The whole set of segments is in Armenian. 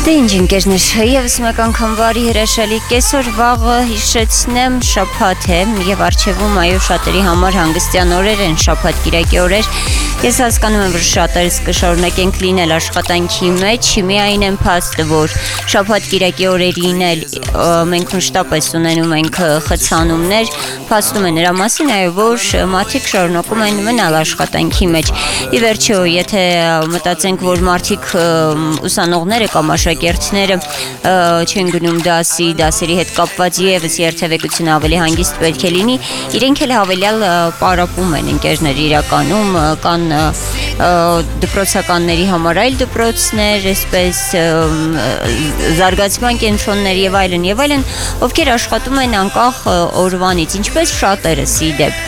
Ինչ ընկերներ, եւս մեկ անգամ բարի հրաշալի կեսօր վաղը հիշեցնեմ շաբաթ է եւ արժեվում այո շատերի համար հանգստյան օրեր են շաբաթ կիրակի օրեր ես հասկանում եմ որ շատերս կշարունակենք լինել աշխատանքի մեջ միայն են փաստը որ շաբաթ կիրակի օրերին էլ մենք մշտապես ունենում ենք խցանումներ փաստում է նրա մասին այո որ մարդիկ շարունակում են մնալ աշխատանքի մեջ ի վերջո եթե մտածենք որ մարդիկ ուսանողները կամ աշակերտները չեն գնում դասերի հետ կապված եւս երթևեկությունը ավելի հանգիստ պետք է լինի իրենք էլ հավելյալ պարապում են ընկերներ իրականում կան դպրոցականների համար այլ դպրոցներ այսպես զարգացման կենտրոններ եւ այլն ովքեր աշխատում են անկախ օրվանից ինչպես շատերս իդեպ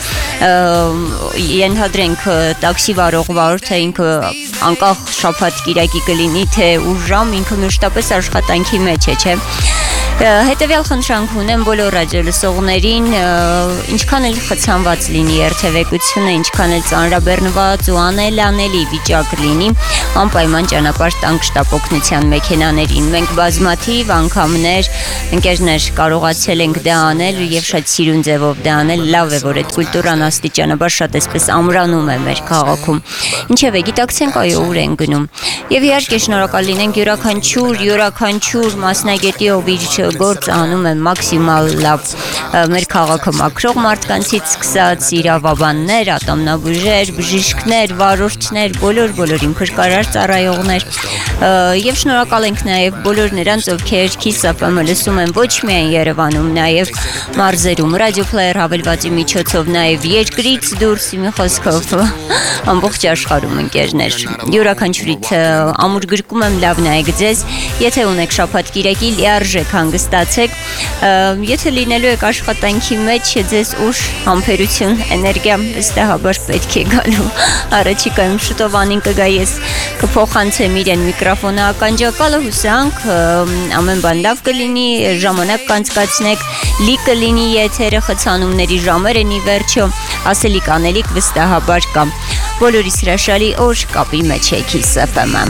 ենթադրենք տաքսի վարող վարորդը ինքը անկախ շաբաթ կիրակի կլինի թե ուր ժամ ինքը մշտապես աշխատանքի մեջ է չէ հետևյալ խնդրանք ունեմ բոլոր ռադիոլսողներին ինչքան էլ խցանված լինի երթևեկությունը ինչքան էլ ծանրաբեռնված ու անելի վիճակ լինի անպայման ճանապարհ տանք շտապօգնության մեքենաներին մենք բազմաթիվ անգամներ ընկերներ կարողացել ենք դա անել եւ շատ սիրուն ձևով դա անել լավ է որ այդ կուլտուրան աստիճանաբար շատ այսպես ամրանում է մեր քաղաքում ինչեւ է գիտակցենք այո ուր են գնում եւ իհարկե շնորհակալ լինենք յուրաքանչյուր մասնագետի ով իր գործ անում է մաքսիմալ լավ մեր քաղաքը մաքրող մարդկանցից սկսած իրավաբաններ, ատամնաբուժեր, բժիշկներ, վարորդներ, բոլոր փրկարար ծառայողներ եւ շնորհակալ ենք նաեւ բոլոր նրանց ովքեր Kiss FM-ը լսում են ոչ միայն Երևանում, նաեւ մարզերում, ռադիոփլեյեր հավելվածի միջոցով նաեւ երկրից դուրս մի խոսքով ամբողջ աշխարհում ընկերներ յուրաքանչյուրիդ ամուր գրկում եմ լավ նայեք ձեզ եթե ունեք շաբաթ կիրակի լիարժեք հանգստացեք եթե լինելու եք աշխատանքի մեջ ձեզ ուժ համբերություն էներգիա վստահաբար պետք է գալու առաջիկայում շուտով անին կգա ես կփոխանցեմ իրեն միկրոֆոնը ականջակալը հուսանք ամեն բան լավ կլինի ժամանակ կանցկացնեք լի կլինի եթերը խցանումների ժամեր են ի վերջո ասելիք անելիք վստահաբար կա բոլորիս հրաշալի օր կապի մեջ է Kiss FM-ը